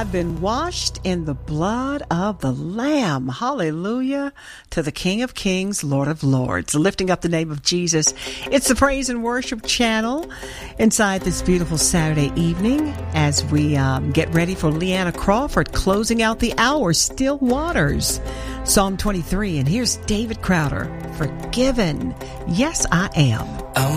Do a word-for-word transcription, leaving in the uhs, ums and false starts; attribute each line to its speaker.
Speaker 1: I've been washed in the blood of the Lamb. Hallelujah to the King of Kings, Lord of Lords. Lifting up the name of Jesus. It's the Praise and Worship channel inside this beautiful Saturday evening as we um, get ready for Leanna Crawford closing out the hour, Still Waters. Psalm twenty-three, and here's David Crowder, Forgiven. Yes, I am.